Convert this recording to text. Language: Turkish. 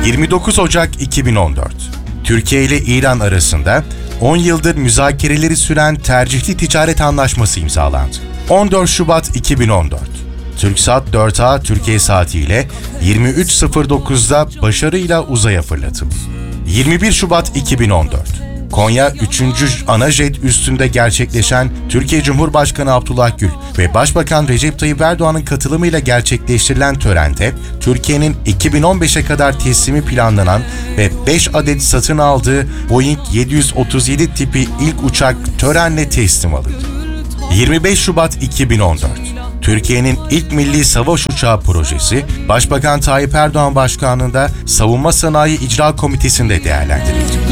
29 Ocak 2014. Türkiye ile İran arasında 10 yıldır müzakereleri süren tercihli ticaret anlaşması imzalandı. 14 Şubat 2014. TürkSat 4A Türkiye saatiyle 23.09'da başarıyla uzaya fırlatıldı. 21 Şubat 2014. Konya 3. ana jet üstünde gerçekleşen Türkiye Cumhurbaşkanı Abdullah Gül ve Başbakan Recep Tayyip Erdoğan'ın katılımıyla gerçekleştirilen törende Türkiye'nin 2015'e kadar teslimi planlanan ve 5 adet satın aldığı Boeing 737 tipi ilk uçak törenle teslim alındı. 25 Şubat 2014. Türkiye'nin ilk milli savaş uçağı projesi, Başbakan Tayyip Erdoğan başkanlığında Savunma Sanayi İcra Komitesi'nde değerlendirildi.